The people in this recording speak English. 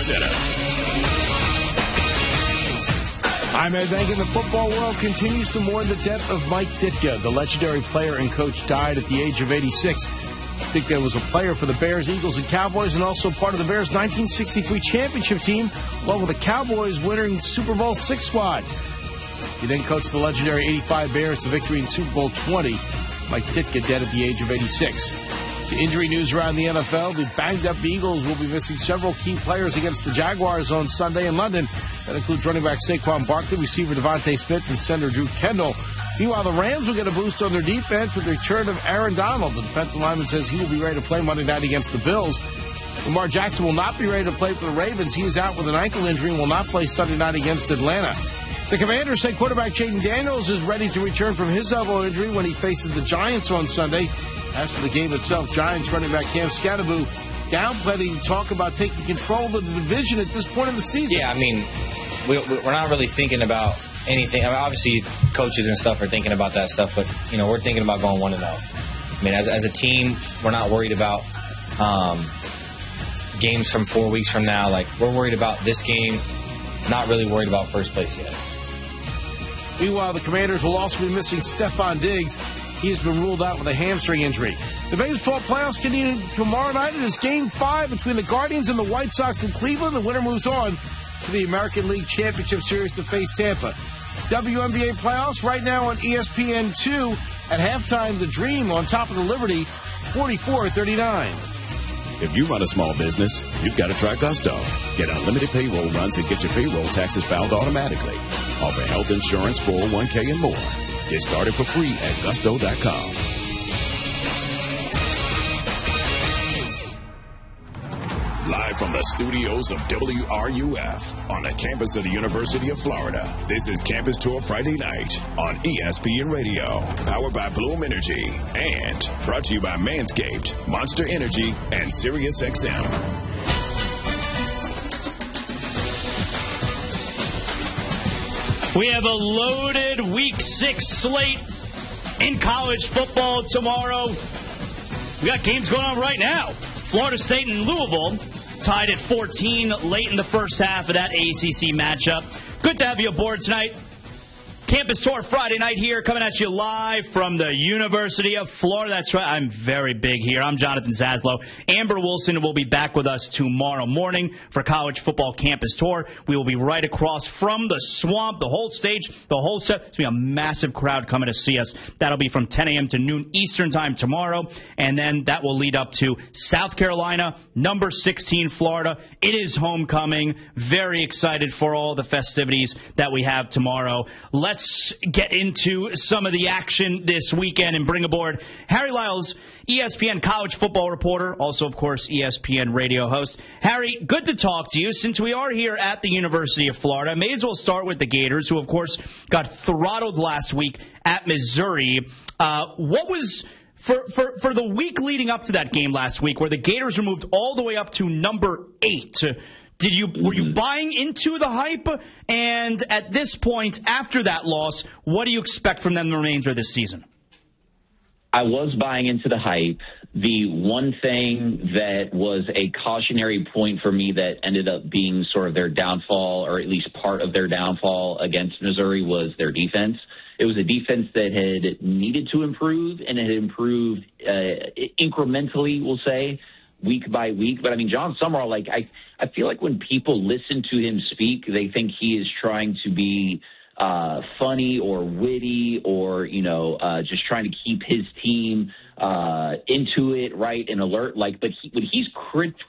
Center. I'm Ed Bankin. The football world continues to mourn the death of Mike Ditka. The legendary player and coach died at the age of 86. Ditka was a player for the Bears, Eagles, and Cowboys, and also part of the Bears' 1963 championship team, along with the Cowboys winning Super Bowl VI squad. He then coached the legendary 85 Bears to victory in Super Bowl 20. Mike Ditka dead at the age of 86. To injury news around the NFL, the banged-up Eagles will be missing several key players against the Jaguars on Sunday in London. That includes running back Saquon Barkley, receiver Devontae Smith, and center Drew Kendall. Meanwhile, the Rams will get a boost on their defense with the return of Aaron Donald. The defensive lineman says he will be ready to play Monday night against the Bills. Lamar Jackson will not be ready to play for the Ravens. He is out with an ankle injury and will not play Sunday night against Atlanta. The Commanders say quarterback Jaden Daniels is ready to return from his elbow injury when he faces the Giants on Sunday. As for the game itself, Giants running back Cam Scatterbo downplaying talk about taking control of the division at this point in the season. Yeah, I mean, we're not really thinking about anything. I mean, obviously, coaches and stuff are thinking about that stuff, but, you know, we're thinking about going 1-0. I mean, as a team, we're not worried about games from 4 weeks from now. Like, we're worried about this game, not really worried about first place yet. Meanwhile, the Commanders will also be missing Stephon Diggs. He has been ruled out with a hamstring injury. The baseball playoffs continue tomorrow night. It is Game 5 between the Guardians and the White Sox in Cleveland. The winner moves on to the American League Championship Series to face Tampa. WNBA playoffs right now on ESPN2. At halftime, the Dream on top of the Liberty, 44-39. If you run a small business, you've got to try Gusto. Get unlimited payroll runs and get your payroll taxes filed automatically. Offer health insurance, 401k, and more. Get started for free at gusto.com. Live from the studios of WRUF on the campus of the University of Florida, this is Campus Tour Friday night on ESPN Radio, powered by Bloom Energy, and brought to you by Manscaped, Monster Energy, and SiriusXM. We have a loaded Week 6 slate in college football tomorrow. We got games going on right now. Florida State and Louisville tied at 14 late in the first half of that ACC matchup. Good to have you aboard tonight. Campus Tour Friday night here, coming at you live from the University of Florida. That's right, I'm very big here. I'm Jonathan Zaslow. Amber Wilson will be back with us tomorrow morning for College Football Campus Tour. We will be right across from the Swamp, the whole stage, the whole set. It's going to be a massive crowd coming to see us. That'll be from 10 a.m. to noon Eastern time tomorrow, and then that will lead up to South Carolina, number 16 Florida. It is homecoming. Very excited for all the festivities that we have tomorrow. Let's get into some of the action this weekend and bring aboard Harry Lyles, ESPN college football reporter, also, of course, ESPN radio host. Harry, good to talk to you. Since we are here at the University of Florida, may as well start with the Gators, who, of course, got throttled last week at Missouri. What was... For the week leading up to that game last week, where the Gators were moved all the way up to number 8, were you buying into the hype? And at this point, after that loss, what do you expect from them the remainder of this season? I was buying into the hype. The one thing that was a cautionary point for me that ended up being sort of their downfall, or at least part of their downfall against Missouri, was their defense. It was a defense that had needed to improve, and it had improved incrementally, we'll say, week by week. But, I mean, John Summerall, I feel like when people listen to him speak, they think he is trying to be funny or witty or, just trying to keep his team into it, right, and alert. But when he's